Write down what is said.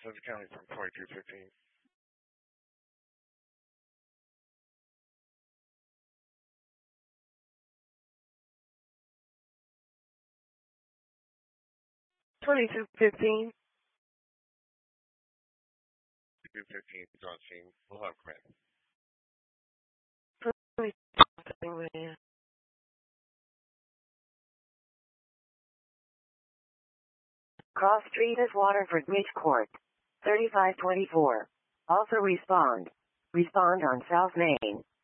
Central County from 2215. $22.15. 2215 is on scene. We'll have command. Cross Street is Waterford Beach Court. 3524. Also respond. Respond on South Main.